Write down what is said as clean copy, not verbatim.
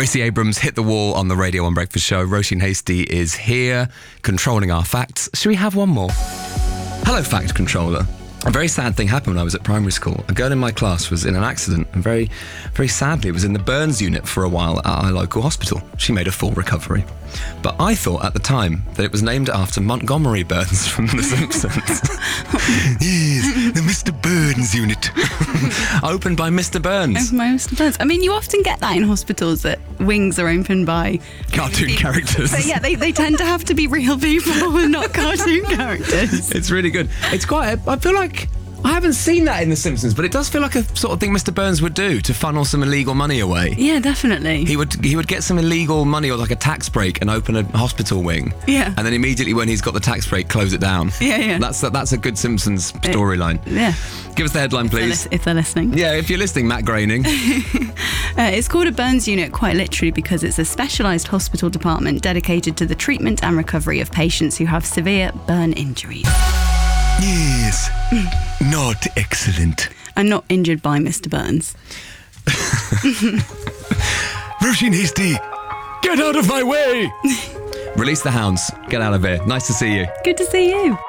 Stacey Abrams hit the wall on the Radio 1 Breakfast Show. Roisin Hasty is here, controlling our facts. Should we have one more? Hello, Fact Controller. A very sad thing happened when I was at primary school. A girl in my class was in an accident and very, very sadly was in the burns unit for a while at our local hospital. She made a full recovery. But I thought at the time that it was named after Montgomery Burns from The Simpsons. Yes, the Mr. Burns unit. Opened by Mr. Burns. Opened by Mr. Burns. I mean, you often get that in hospitals, that wings are opened by Cartoon characters. But yeah, they tend to have to be real people and not cartoon characters. It's really good. It's quite, I feel like, I haven't seen that in The Simpsons, but it does feel like a sort of thing Mr. Burns would do to funnel some illegal money away. Yeah, definitely. He would get some illegal money or like a tax break and open a hospital wing. Yeah. And then immediately when he's got the tax break, close it down. Yeah. That's a good Simpsons storyline. Yeah. Give us the headline, please. If they're listening. Yeah, if you're listening, Matt Groening. It's called a burns unit quite literally because it's a specialised hospital department dedicated to the treatment and recovery of patients who have severe burn injuries. Yes. Not excellent. And not injured by Mr. Burns. Roisin Hasty, get out of my way! Release the hounds. Get out of here. Nice to see you. Good to see you.